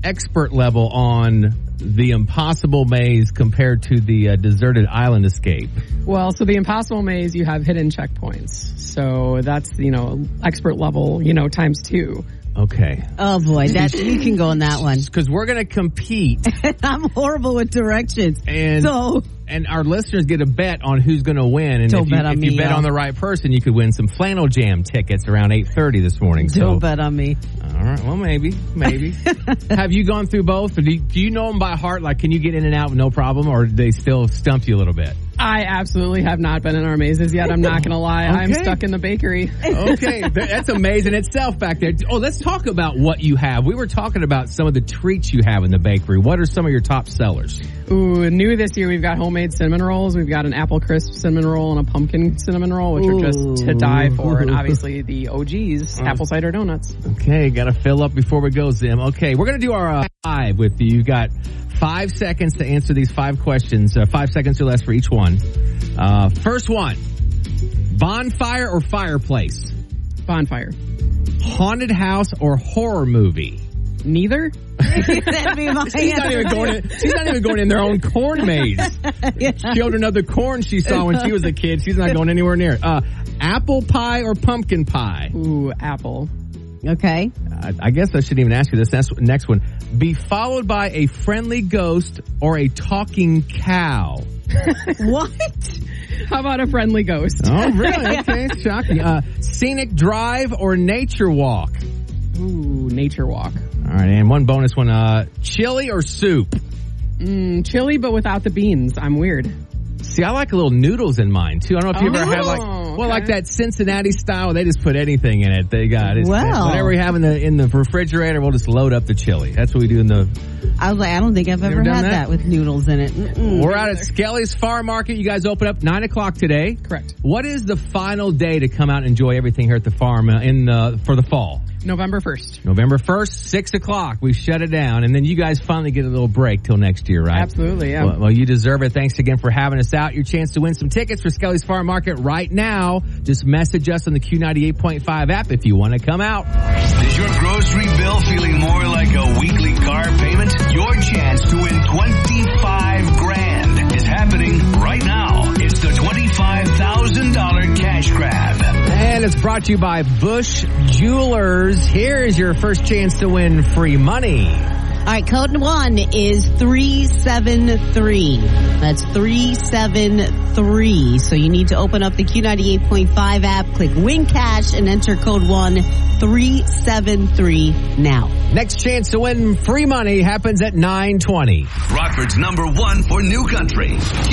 expert level on the Impossible Maze compared to the Deserted Island Escape? Well, so the Impossible Maze, you have hidden checkpoints. So that's, expert level, times 2. Okay. Oh boy, you can go on that one. Because we're going to compete. I'm horrible with directions. And our listeners get a bet on who's going to win. And Don't if bet on me, you bet on the right person, you could win some Flannel Jam tickets around 8:30 this morning. Don't bet on me. All right. Well, maybe. Have you gone through both? Or do you know them by heart? Like, can you get in and out with no problem? Or do they still stump you a little bit? I absolutely have not been in our mazes yet. I'm not going to lie. Okay. I'm stuck in the bakery. Okay. That's amazing itself back there. Oh, let's talk about what you have. We were talking about some of the treats you have in the bakery. What are some of your top sellers? Ooh, new this year, we've got homemade cinnamon rolls. We've got an apple crisp cinnamon roll and a pumpkin cinnamon roll, which are just to die for. And obviously the OGs, apple cider donuts. Okay, got to fill up before we go, Zim. Okay, we're going to do our 5 with you. You got 5 seconds to answer these 5 questions. 5 seconds or less for each one. First one, bonfire or fireplace? Bonfire. Haunted house or horror movie? Neither. That'd be my She's not even going in their own corn maze. Yeah. Children of the corn she saw when she was a kid. She's not going anywhere near it. Apple pie or pumpkin pie? Ooh, apple. Okay. I guess I shouldn't even ask you this. Next one. Be followed by a friendly ghost or a talking cow? What? How about a friendly ghost? Oh, really? Okay, shocking. Scenic drive or nature walk? Ooh, nature walk. All right, and one bonus one. Chili or soup? Chili, but without the beans. I'm weird. See, I like little noodles in mine, too. I don't know if you've ever had like that Cincinnati style. They just put anything in it. They got it. Whatever we have in the refrigerator, we'll just load up the chili. That's what we do in the... I was like, I don't think I've ever had that with noodles in it. We're out at Skelly's Farm Market. You guys open up 9 o'clock today. Correct. What is the final day to come out and enjoy everything here at the farm for the fall? November 1st. November 1st, 6 o'clock. We shut it down. And then you guys finally get a little break till next year, right? Absolutely, yeah. Well, you deserve it. Thanks again for having us out. Your chance to win some tickets for Skelly's Farm Market right now. Just message us on the Q98.5 app if you want to come out. Is your grocery bill feeling more like a weekly car payment? Your chance to win $25,000 is happening right now. It's the $25,000 cash grab. And it's brought to you by Bush Jewelers. Here's your first chance to win free money. All right, code 1 is 373. That's 373. So you need to open up the Q98.5 app, click Win Cash, and enter code 1 373 now. Next chance to win free money happens at 9:20. Rockford's number 1 for new country,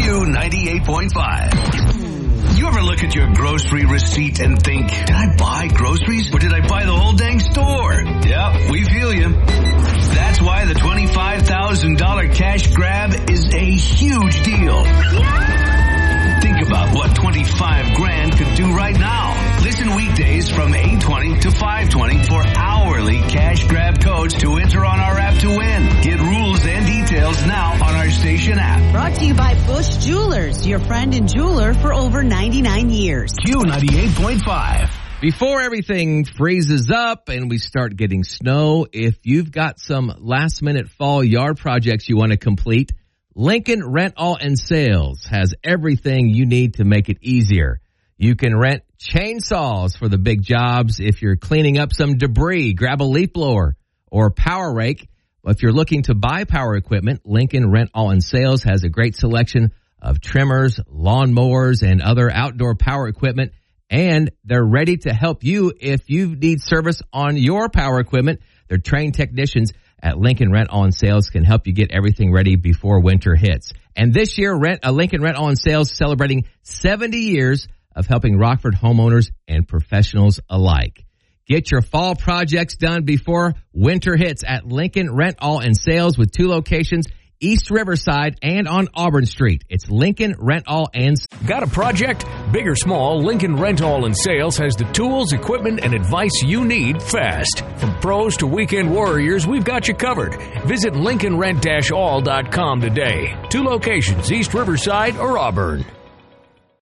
Q98.5. You ever look at your grocery receipt and think, did I buy groceries or did I buy the whole dang store? Yep, we feel you. That's why the $25,000 cash grab is a huge deal. Think about what $25,000 could do right now. Listen weekdays from 8:20 to 5:20 for hourly cash grab codes to enter on our app to win. Get rules and details now on our station app. Brought to you by Bush Jewelers, your friend and jeweler for over 99 years. Q98.5. Before everything freezes up and we start getting snow, if you've got some last-minute fall yard projects you want to complete, Lincoln Rent All and Sales has everything you need to make it easier. You can rent chainsaws for the big jobs. If you're cleaning up some debris, grab a leaf blower or power rake. If you're looking to buy power equipment, Lincoln Rent All and Sales has a great selection of trimmers, lawnmowers, and other outdoor power equipment. And they're ready to help you if you need service on your power equipment. Their trained technicians at Lincoln Rent All and Sales can help you get everything ready before winter hits. And this year, Lincoln Rent All and Sales celebrating 70 years of helping Rockford homeowners and professionals alike. Get your fall projects done before winter hits at Lincoln Rent All and Sales with 2 locations, East Riverside and on Auburn Street. It's Lincoln Rent All and Sales. Got a project? Big or small, Lincoln Rent All and Sales has the tools, equipment, and advice you need fast. From pros to weekend warriors, we've got you covered. Visit LincolnRent-all.com today. 2 locations, East Riverside or Auburn.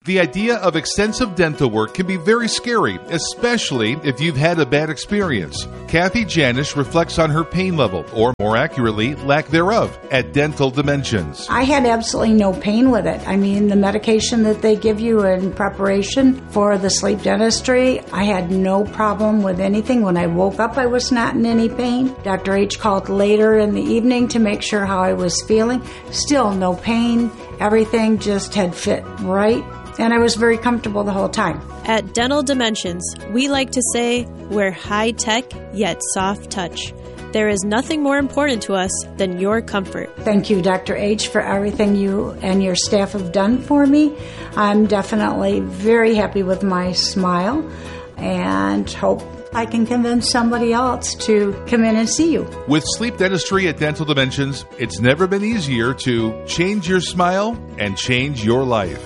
The idea of extensive dental work can be very scary, especially if you've had a bad experience. Kathy Janish reflects on her pain level, or more accurately, lack thereof, at Dental Dimensions. I had absolutely no pain with it. I mean, the medication that they give you in preparation for the sleep dentistry, I had no problem with anything. When I woke up, I was not in any pain. Dr. H called later in the evening to make sure how I was feeling. Still no pain. Everything just had fit right. And I was very comfortable the whole time. At Dental Dimensions, we like to say we're high-tech yet soft touch. There is nothing more important to us than your comfort. Thank you, Dr. H, for everything you and your staff have done for me. I'm definitely very happy with my smile and hope I can convince somebody else to come in and see you. With sleep dentistry at Dental Dimensions, it's never been easier to change your smile and change your life.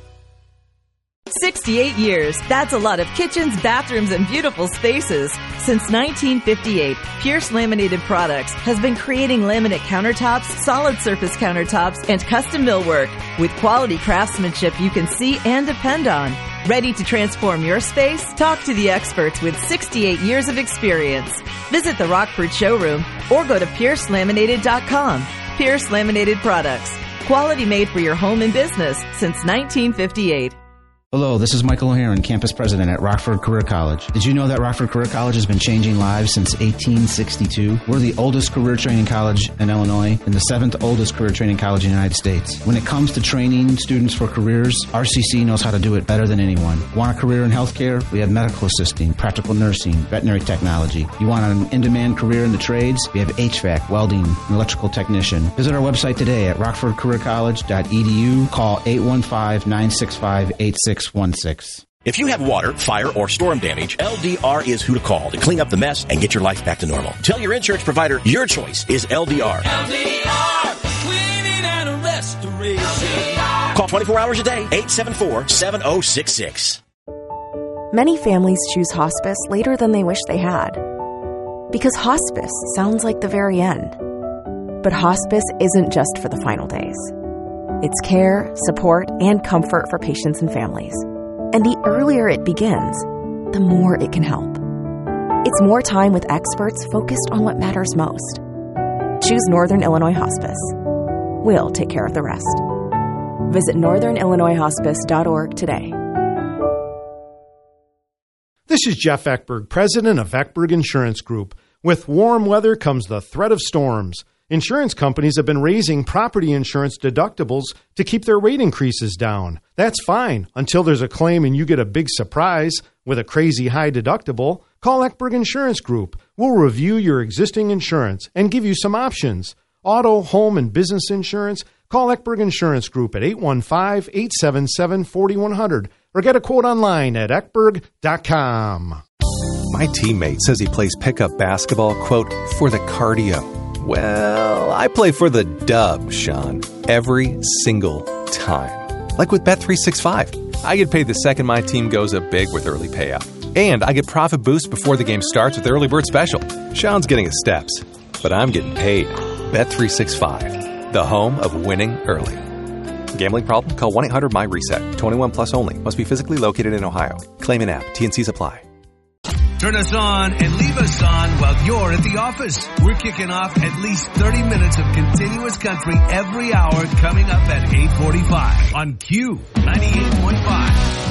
68 years. That's a lot of kitchens, bathrooms, and beautiful spaces. Since 1958, Pierce Laminated Products has been creating laminate countertops, solid surface countertops, and custom millwork with quality craftsmanship you can see and depend on. Ready to transform your space? Talk to the experts with 68 years of experience. Visit the Rockford showroom or go to piercelaminated.com. Pierce Laminated Products. Quality made for your home and business since 1958. Hello, this is Michael O'Haron, campus president at Rockford Career College. Did you know that Rockford Career College has been changing lives since 1862? We're the oldest career training college in Illinois and the 7th oldest career training college in the United States. When it comes to training students for careers, RCC knows how to do it better than anyone. Want a career in healthcare? We have medical assisting, practical nursing, veterinary technology. You want an in-demand career in the trades? We have HVAC, welding, and electrical technician. Visit our website today at rockfordcareercollege.edu. Call 815-965-8616. If you have water, fire, or storm damage, LDR is who to call to clean up the mess and get your life back to normal. Tell your insurance provider your choice is LDR. LDR, cleaning and restoration. LDR. Call 24 hours a day, 874-7066. Many families choose hospice later than they wish they had. Because hospice sounds like the very end. But hospice isn't just for the final days. It's care, support, and comfort for patients and families. And the earlier it begins, the more it can help. It's more time with experts focused on what matters most. Choose Northern Illinois Hospice. We'll take care of the rest. Visit northernillinoishospice.org today. This is Jeff Eckberg, president of Eckberg Insurance Group. With warm weather comes the threat of storms. Insurance companies have been raising property insurance deductibles to keep their rate increases down. That's fine until there's a claim and you get a big surprise with a crazy high deductible. Call Eckberg Insurance Group. We'll review your existing insurance and give you some options. Auto, home, and business insurance? Call Eckberg Insurance Group at 815-877-4100 or get a quote online at eckberg.com. My teammate says he plays pickup basketball, quote, for the cardio. Well, I play for the dub, Sean, every single time. Like with Bet365. I get paid the second my team goes up big with early payout. And I get profit boost before the game starts with Early Bird Special. Sean's getting his steps, but I'm getting paid. Bet365, the home of winning early. Gambling problem? Call 1-800-MY-RESET. 21 plus only. Must be physically located in Ohio. Claim in app. T&Cs apply. Turn us on and leave us on while you're at the office. We're kicking off at least 30 minutes of continuous country every hour coming up at 8:45 on Q 98.5.